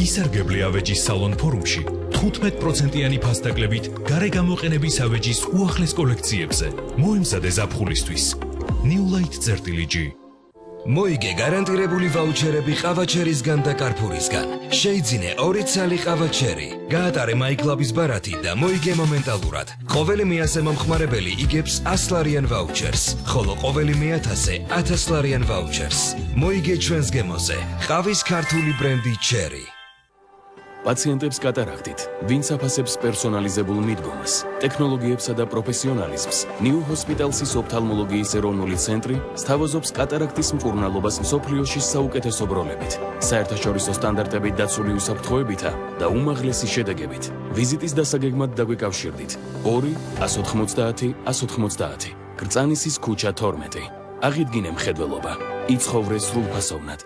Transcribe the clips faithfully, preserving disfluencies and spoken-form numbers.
ისარგებლე ავეჯის სალონ ფორუმში თხუთმეტ პროცენტიანი ფასდაკლებით გარე გამოყენების ავეჯის უახლეს კოლექციებზე. მოემზადე ზაფხულისთვის. New Light წერტილი-G. მოიგე გარანტირებული ვაუჩერები ყავაჩერისგან და კარფურისგან. შეიძინე ორი ცალი ყავაჩერი. გაატარე MyClub-ის ბარათი და მოიგე მომენტალურად. ყოველი მეათე მომხმარებელი იგებს ასლარიან ვაუჩერს, ხოლო ყოველი მეათასე ათასლარიან ვაუჩერს. მოიგე ჩვენს გემოზე. ყავის ქართული ბრენდი Cherry. პაციენტებს კატარაქტით, ვინც აფასებს პერსონალიზებულ მიდგომას, ტექნოლოგიებსა და პროფესიონალიზმს, New Hospital-ის ოფთალმოლოგიის ეროვნული ცენტრი სთავაზობს კატარაქტის მკურნალობას მსოფლიოში საუკეთესო ბროლებით, საერთაშორისო სტანდარტებით დაცული უსაფრთხოებითა და უმაღლესი შედეგებით. ვიზიტის დასაგეგმად დაგვიკავშირდით ორი ათას ოცდაათი ათას ოცდაათი, გრწანისის ქუჩა თორმეტი. აღიდგინე მხედველობა, იცხოვრე სრულფასოვნად.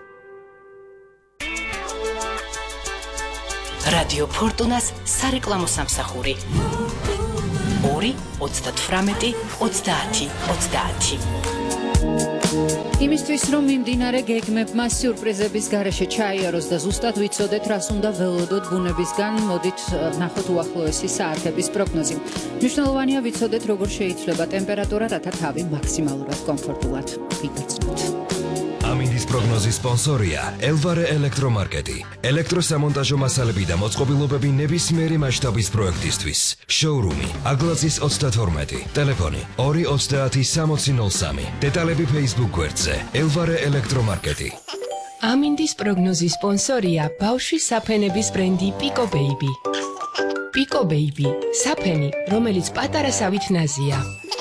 რადიო ფორტუნას სარეკლამო სამსახური ორი ოცდათვრამეტი ოცდაათი ოცდაათი. იმისთვის რომ მიმდინარე გეგმებმა სიურპრიზების გარეშე ჩაიაროს და ზუსტად ვიცოდეთ რას უნდა ველოდოთ ბუნებისგან, მოდით ნახოთ უახლოესი საათების პროგნოზი. მნიშვნელოვანია ვიცოდეთ როგორ შეიცვლება ტემპერატურა, რათა თავი მაქსიმალურად კომფორტულად იგრძნოთ. ამინდის პროგნოზის სპონსორია Elvare ელექტრომარკეტი. ელექტროსამონტაჟო მასალები და მოწყობილობები ნებისმიერი მასშტაბის პროექტისთვის. შოურუმი აგლაზის ოცდათორმეტი, ტელეფონი ორი ოცდაათი სამოცი ნული სამი. დეტალები Facebook გვერდზე Elvare ელექტრომარკეტი. ამინდის პროგნოზის სპონსორია ბავშვის საფენების ბრენდი Pico Baby. Pico Baby, საფენი, რომელიც პატარა სავით ნაზია.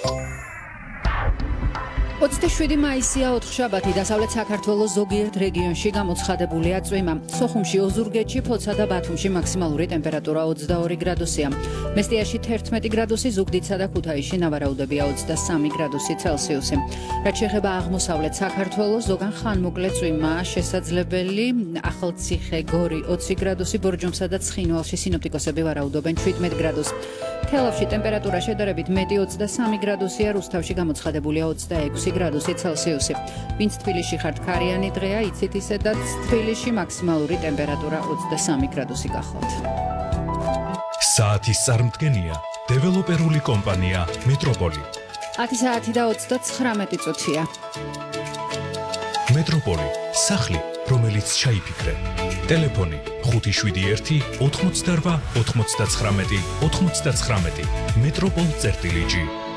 ოცდაშვიდი მაისია ოთხშაბათი დასავლეთ საქართველოს ზოგიერთ რეგიონში გამოცხადებულია წვიმა. სოხუმში, ოზურგეთში, ფოთსა და ბათუმში მაქსიმალური ტემპერატურა ოცდაორი გრადუსია. მესტიაში თერთმეტი გრადუსი, ზუგდიდსა და ქუთაისში ნავარაუდებია ოცდასამი გრადუსი ცელსიუსი. რაც შეეხება აღმოსავლეთ საქართველოს, ზოგან ხანმოკლე წვიმაა შესაძლებელი. ახალციხე, გორი ოცი გრადუსი, ბორჯომსა და ცხინვალში სინოპტიკოსები ვარაუდობენ შვიდმეტ გრადუსს. თელავში ტემპერატურა შედარებით მეტი ოცდასამი გრადუსია, რუსთავში გამოცხადებულია ოცდაექვსი გრადუსი ცელსიუსი. ვინც თბილისში ხართ, ქარიანი დღეა, იცით ისედაც თბილისში მაქსიმალური ტემპერატურა ოცდასამი გრადუსი გახლავთ. საათის წარმდგენია დეველოპერული კომპანია მეტროპოლი. ათი საათი და ოცდაცხრამეტი წუთია. მეტროპოლი, სახლი, რომელიც ჩაიფიქრე. ტელეფონი ხუთი შვიდი ერთი ოთხმოცდარვა ოთხმოცდაცხრამეტი ოთხმოცდაცხრამეტი. მეტროპოლ წერტილი-G.